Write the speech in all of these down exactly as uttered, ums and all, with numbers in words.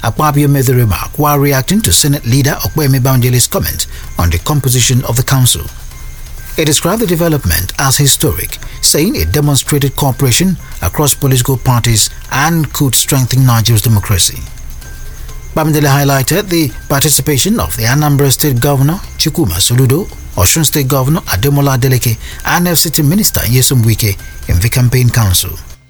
Akpabio made the remark while reacting to Senate leader Okpeyemi Bamidele's comment on the composition of the council. He described the development as historic, saying it demonstrated cooperation across political parties and could strengthen Nigeria's democracy. Bamidele highlighted the participation of the Anambra State Governor Chukwuma Soludo, Osun State Governor Ademola Adeleke, and F C T Minister Nyesom Wike in the campaign council.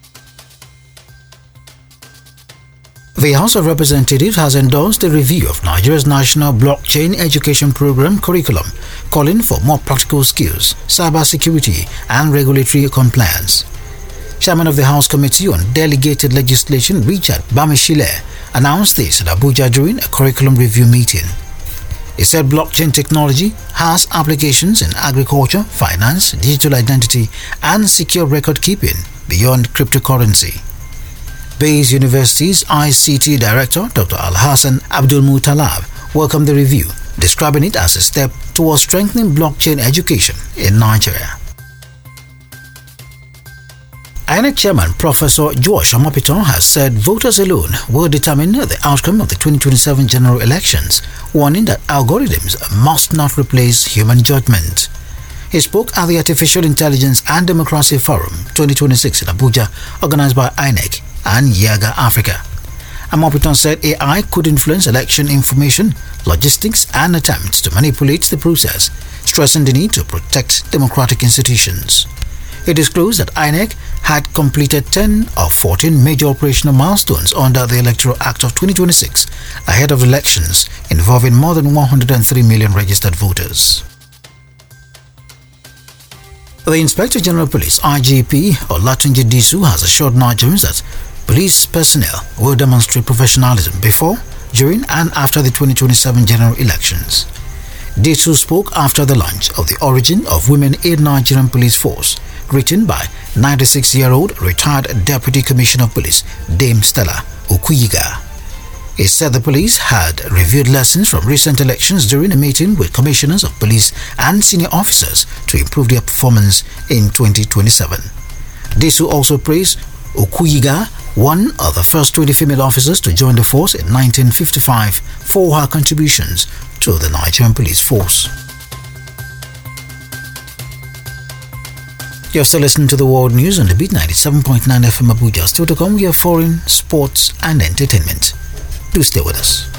The House of Representatives has endorsed a review of Nigeria's National Blockchain Education Program curriculum, calling for more practical skills, cybersecurity, and regulatory compliance. Chairman of the House Committee on Delegated Legislation, Richard Bamishile, announced this at Abuja during a curriculum review meeting. He said blockchain technology has applications in agriculture, finance, digital identity, and secure record keeping beyond cryptocurrency. Bayes University's I C T Director, Doctor Al-Hassan Abdul Mutalab, welcomed the review, describing it as a step towards strengthening blockchain education in Nigeria. I N E C Chairman Professor Josh Omopiton has said voters alone will determine the outcome of the twenty twenty-seven general elections, warning that algorithms must not replace human judgment. He spoke at the Artificial Intelligence and Democracy Forum twenty twenty-six in Abuja, organized by I N E C and Yaga Africa. Omopiton said A I could influence election information, logistics, and attempts to manipulate the process, stressing the need to protect democratic institutions. He disclosed that I N E C had completed ten of fourteen major operational milestones under the Electoral Act of twenty twenty-six ahead of elections involving more than one hundred three million registered voters. The Inspector General of Police, I G P Olatunji Disu, has assured Nigerians that police personnel will demonstrate professionalism before, during, and after the twenty twenty-seven general elections. Disu spoke after the launch of The Origin of Women in Nigerian Police Force, written by ninety-six-year-old retired Deputy Commissioner of Police Dame Stella Okuyiga. He said the police had reviewed lessons from recent elections during a meeting with commissioners of police and senior officers to improve their performance in twenty twenty-seven. Disu also praised Okuyiga, one of the first twenty female officers to join the force in nineteen fifty-five, for her contributions to the Nigerian police force. You're still listening to the World News on the Beat ninety-seven point nine F M Abuja. Still to come, we have foreign, sports, and entertainment. Do stay with us.